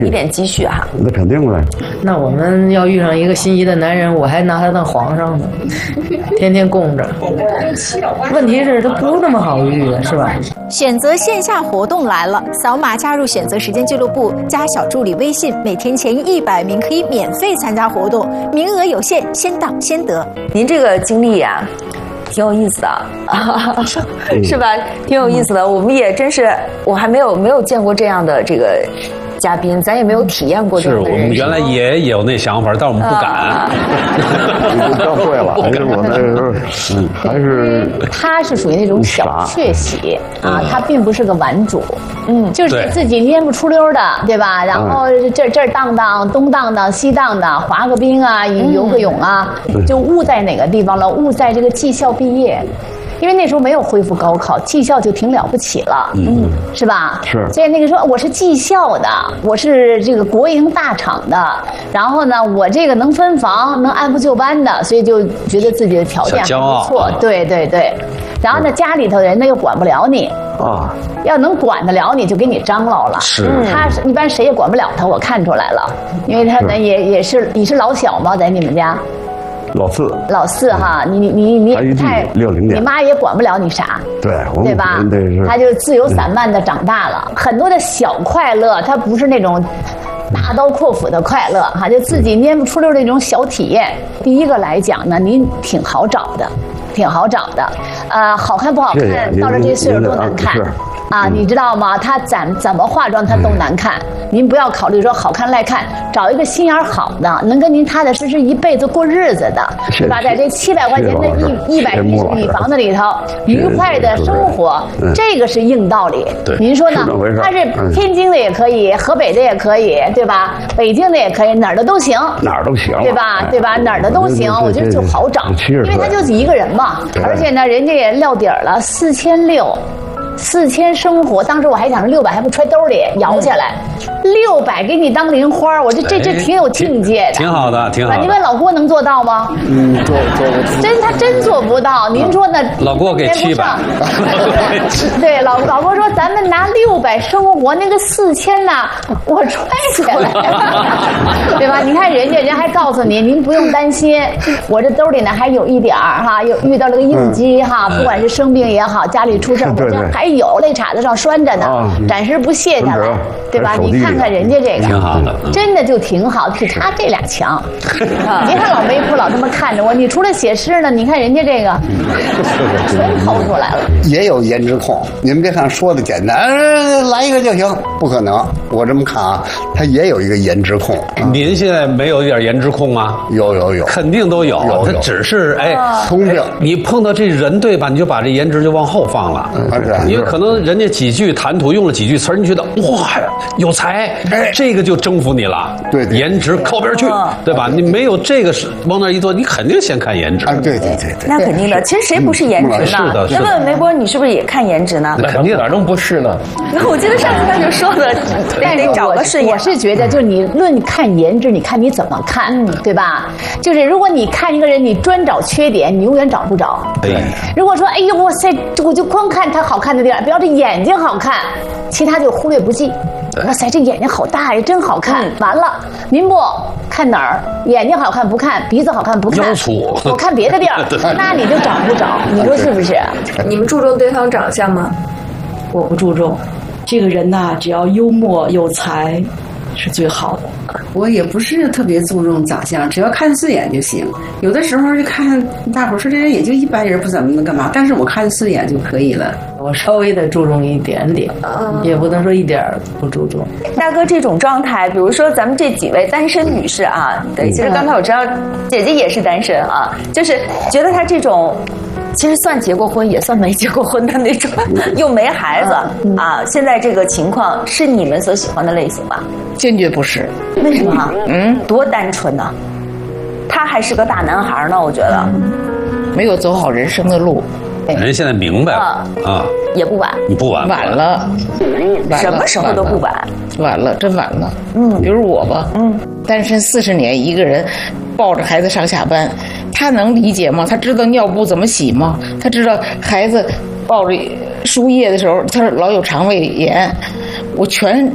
一点积蓄哈。 那肯定的。 那我们要遇上一个心仪的男人，我还拿他当皇上呢，天天供着。问题是他不那么好遇的，是吧？ 选择线下活动来了，扫码加入选择时间俱乐部，加小助理微信，每天前100名可以免费参加活动，名额有限，先到先得。 您这个经历呀，挺有意思的，是吧？挺有意思的。我们也真是，我还没有见过这样的这个嘉宾，咱也没有体验过这是样的人生。 我们原来也有那想法，但我们不敢。 你教会了，还是我那时候，还是他是属于那种小确喜啊，他并不是个玩主，就是自己蔫不出溜的，对吧？然后这儿荡荡，东荡荡，西荡荡，滑个冰啊，游个泳啊，就误在哪个地方了？误在这个技校毕业。因为那时候没有恢复高考，技校就挺了不起了，是吧？ 是。 所以那个时候我是技校的，我是这个国营大厂的，然后呢，我这个能分房，能按部就班的，所以就觉得自己的条件还不错。对对对。然后呢，家里头人呢又管不了你啊，要能管得了你就给你张罗了。 是。 他一般谁也管不了他，我看出来了，因为他呢也是你是老小吗？在你们家？老四哈，你太 60年， 你妈也管不了你啥，对吧？他就自由散漫的长大了，很多的小快乐，他不是那种大刀阔斧的快乐哈，就自己蔫不出溜那种小体验。第一个来讲呢，您挺好找的，好看不好看，到了这岁数多难看。啊，你知道吗？他怎么化妆他都难看。您不要考虑说好看赖看，找一个心眼好的，能跟您踏踏实实一辈子过日子的，是吧？在这700块钱的110米房子里头，愉快的生活，这个是硬道理。您说呢？他是天津的也可以，河北的也可以，对吧？北京的也可以，哪儿的都行，对吧？哪儿的都行，我觉得就好找，因为他就是一个人嘛，而且呢，人家也撂底儿了，4600生活，当时我还想着600还不揣兜里摇下来，600给你当零花，我这挺有境界的， 挺好的。 你问老郭能做到吗？ 做不到。 他真做不到。您说呢？ 老郭给700。 对，老郭说咱们拿600生活，那个4000呢，我揣起来，对吧？你看人家还告诉你，您不用担心，我这兜里呢还有一点儿哈，又遇到了个应激哈，不管是生病也好，家里出事，我这还有肋叉子上拴着呢，暂时不卸下来，对吧？你看看人家这个， 挺好的， 真的就挺好，比他这俩强。你别看老没哭，老这么看着我，你除了写诗呢，你看人家这个，全掏出来了。 也有颜值控，你们别看说的简单，来一个就行，不可能。我这么看啊，他也有一个颜值控。 您现在没有一点颜值控吗？ 有， 肯定都有。他只是聪明。 你碰到这人对吧？你就把这颜值就往后放了。因为可能人家几句谈吐用了几句词儿，你觉得哇有才，这个就征服你了。 对， 颜值靠边去，对吧？你没有这个往那一坐，你肯定先看颜值。 对。 那肯定的。其实谁不是颜值呢？ 是的。 那问梅波，你是不是也看颜值呢？ 肯定哪能不是呢？ 我记得上次他就说的，但是找个顺眼。 我是觉得，就是你论看颜值，你看你怎么看，对吧？就是如果你看一个人，你专找缺点，你永远找不着。 对。 如果说，哎呦哇塞，我就光看他好看的地儿，比方这眼睛好看，其他就忽略不计。哇塞，这眼睛好大呀，真好看。完了，您不看哪儿？眼睛好看不看，鼻子好看不看， 腰粗， 我看别的地儿，那你就找不着。你说是不是？ 你们注重对方长相吗？ 我不注重，这个人呐，只要幽默有才，是最好的。 我也不是特别注重长相，只要看顺眼就行。有的时候就看大伙说这人也就一般人，不怎么能干嘛，但是我看顺眼就可以了。 我稍微的注重一点点，也不能说一点不注重。 大哥这种状态，比如说咱们这几位单身女士啊，对，其实刚才我知道姐姐也是单身啊，就是觉得她这种。其实算结过婚也算没结过婚的那种，又没孩子啊，现在这个情况是你们所喜欢的类型吗？ 坚决不是。 为什么？多单纯呢？他还是个大男孩呢，我觉得。 没有走好人生的路。 人现在明白了啊， 也不晚。 你不晚。 晚了。 什么时候都不晚。 晚了，真晚了。比如我吧，单身40年，一个人抱着孩子上下班。他能理解吗？他知道尿布怎么洗吗？他知道孩子抱着输液的时候，他老有肠胃炎，我全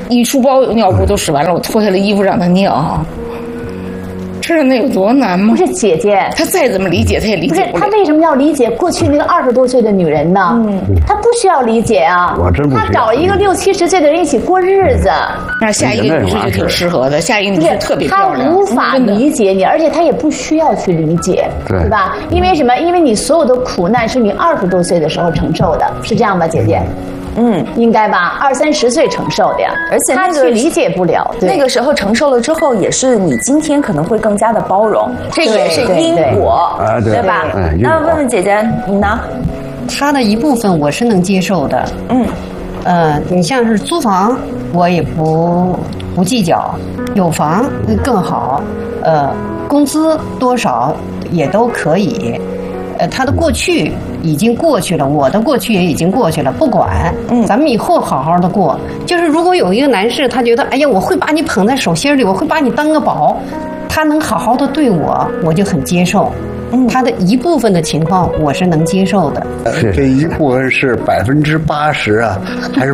一书包尿布都使完了，我脱下来衣服让他尿。知道那有多难吗？ 不是姐姐， 她再怎么理解，她也理解不了。 她为什么要理解过去那个20多岁的女人呢？她不需要理解啊。 我真不需要。 她找一个60、70岁的人一起过日子。 那下一个女士就挺适合的，下一个女士特别漂亮。 她无法理解你，而且她也不需要去理解，对吧？因为什么？因为你所有的苦难是你20多岁的时候承受的，是这样吧，姐姐？应该吧，20、30岁承受的呀， 而且他去理解不了。 那个时候承受了之后，也是你今天可能会更加的包容，这也是因果，对吧？那问问姐姐，你呢？ 他的一部分我是能接受的，你像是租房，我也不计较，有房更好，工资多少也都可以。他的过去已经过去了，我的过去也已经过去了，不管，咱们以后好好的过。就是如果有一个男士，他觉得，哎呀，我会把你捧在手心里，我会把你当个宝，他能好好的对我，我就很接受。他的一部分的情况我是能接受的。 这一部分是80%啊，还是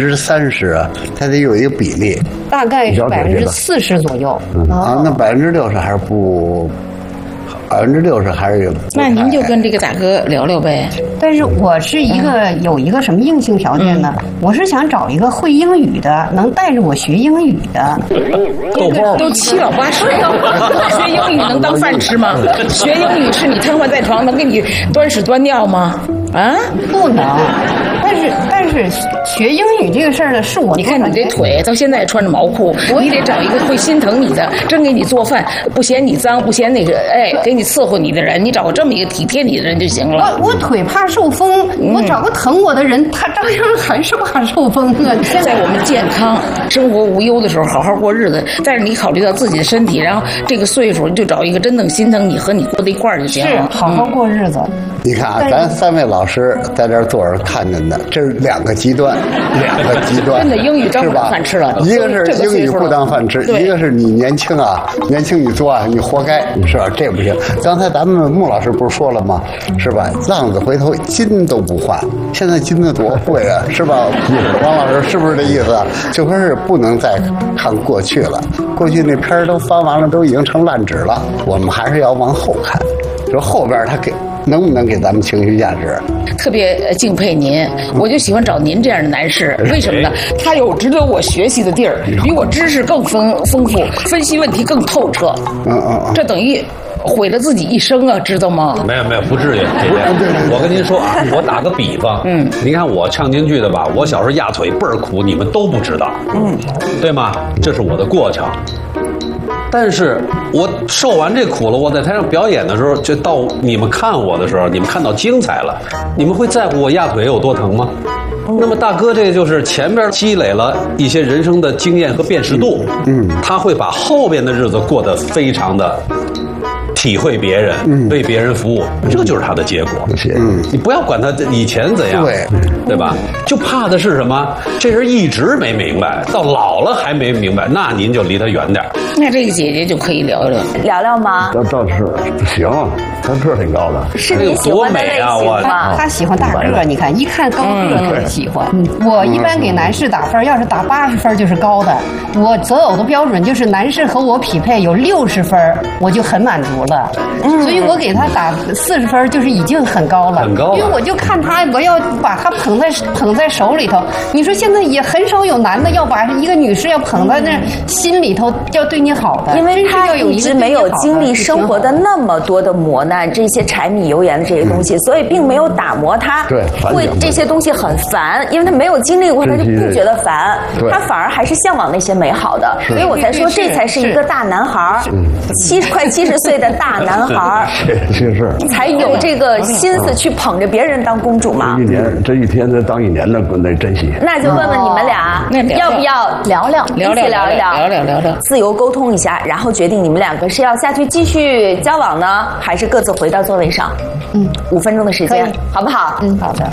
30%啊？它得有一个比例， 大概是40%左右。 啊，那60%还是不。60%还是有， 那您就跟这个大哥聊聊呗。 但是我是有一个什么硬性条件呢？我是想找一个会英语的，能带着我学英语的。 都7老8十了，学英语能当饭吃吗？学英语是你瘫痪在床能给你端屎端尿吗？啊， 不能。但是学英语这个事儿呢，是我。 你看你这腿到现在也穿着毛裤，你得找一个会心疼你的，真给你做饭，不嫌你脏，不嫌那个，给你伺候你的人，你找个这么一个体贴你的人就行了。 我腿怕受风，我找个疼我的人，他照样还是怕受风啊。 在我们健康、生活无忧的时候，好好过日子。但是你考虑到自己的身体，然后这个岁数，你就找一个真正心疼你和你过在一块儿就行了。 是，好好过日子。 你看啊，咱3位老师在这儿坐着看见的，这是2个极端， 真的英语当不当饭吃了。 一个是英语不当饭吃，一个是你年轻你做啊，你活该，是吧？这不行。刚才咱们穆老师不是说了吗？是吧？浪子回头金都不换，现在金子多贵啊，是吧？王老师是不是这意思？就说是不能再看过去了，过去那片儿都翻完了，都已经成烂纸了，我们还是要往后看，就后边他能不能给咱们情绪价值？ 特别敬佩您，我就喜欢找您这样的男士。为什么呢？他有值得我学习的地儿，比我知识更丰富，分析问题更透彻。这等于毁了自己一生啊，知道吗？ 没有，不至于。姐姐，我跟您说啊，我打个比方，您看我唱京剧的吧，我小时候压腿倍儿苦，你们都不知道，对吗？这是我的过程。但是我受完这苦了，我在台上表演的时候，就到你们看我的时候，你们看到精彩了，你们会在乎我压腿有多疼吗？那么大哥，这就是前边积累了一些人生的经验和辨识度，他会把后边的日子过得非常的体会别人，为别人服务，这就是他的结果。你不要管他以前怎样，对吧？就怕的是什么？这人一直没明白，到老了还没明白，那您就离他远点。 那这个姐姐就可以聊聊吗？ 倒是行，他个儿挺高的， 是你喜欢的类型吗？ 他喜欢大个儿，你看一看高个儿就喜欢。我一般给男士打分，要是打80分就是高的。我择偶的标准就是男士和我匹配有60分，我就很满足了。所以我给他打40分，就是已经很高了。因为我就看他，我要把他捧在手里头。你说现在也很少有男的要把一个女士要捧在那心里头，要对你好的， 因为他一直没有经历生活的那么多的磨难，这些柴米油盐的这些东西，所以并没有打磨他，会这些东西很烦，因为他没经历过，他就不觉得烦，他反而还是向往那些美好的，所以我才说这才是一个大男孩快70岁的大男孩是才有这个心思去捧着别人当公主嘛。 这一天才当1年的那珍惜。 那就问问你们俩，要不要聊聊，自由沟通一下，然后决定你们2个是要下去继续交往呢，还是各自回到座位上？5分钟的时间，好不好？ 好的。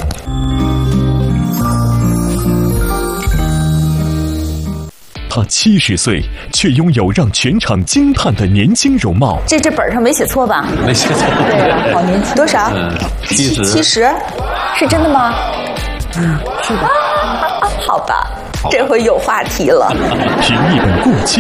他70岁，却拥有让全场惊叹的年轻容貌。 这本上没写错吧？ 没写错。 对，好年轻。多少 ？70。 70，是真的吗？是的。好吧。 这回有话题了。 评一本过期